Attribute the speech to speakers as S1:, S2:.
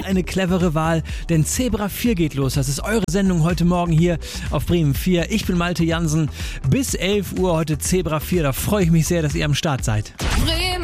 S1: eine clevere Wahl, denn Zebra 4 geht los. Das ist eure Sendung heute Morgen hier auf Bremen 4. Ich bin Malte Jansen. Bis 11 Uhr heute Zebra 4. Da freue ich mich sehr, dass ihr am Start seid.
S2: Bremen